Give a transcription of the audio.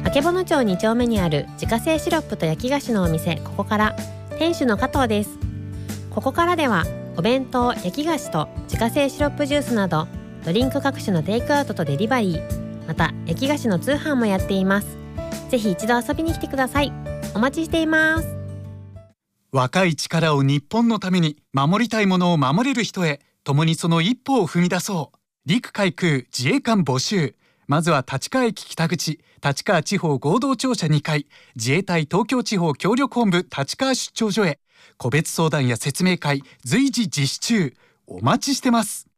曙町2丁目にある自家製シロップと焼き菓子のお店ここから店主の加藤です。ここからではお弁当、焼き菓子と自家製シロップジュースなどドリンク各種のテイクアウトとデリバリー、また焼き菓子の通販もやっています。ぜひ一度遊びに来てください。お待ちしています。 若い力を日本のために、守りたいものを守れる人へ、共にその一歩を踏み出そう。陸海空自衛官募集。まずは立川駅北口、立川地方合同庁舎2階、自衛隊東京地方協力本部立川出張所へ。個別相談や説明会随時実施中。お待ちしてます。